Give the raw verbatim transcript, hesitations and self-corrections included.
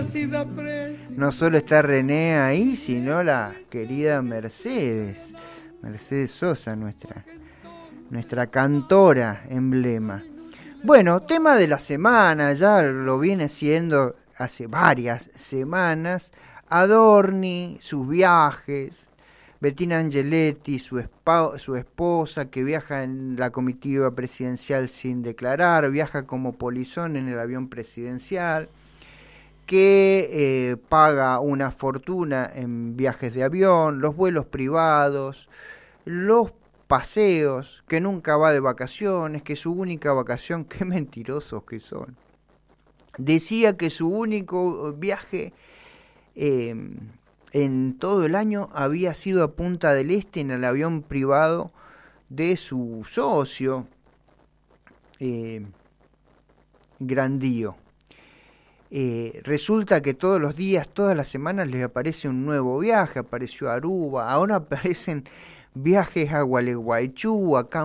No solo está René ahí, sino la querida Mercedes, Mercedes Sosa, nuestra, nuestra cantora emblema. Bueno, tema de la semana, ya lo viene siendo hace varias semanas, Adorni, sus viajes, Bettina Angeletti, su, espa, su esposa, que viaja en la comitiva presidencial sin declarar, viaja como polizón en el avión presidencial, que eh, paga una fortuna en viajes de avión, los vuelos privados, los paseos, que nunca va de vacaciones, que su única vacación, qué mentirosos que son. Decía que su único viaje eh, en todo el año había sido a Punta del Este en el avión privado de su socio, eh, Grandío. Eh, resulta que todos los días, todas las semanas les aparece un nuevo viaje, apareció Aruba, ahora aparecen viajes a Gualeguaychú, a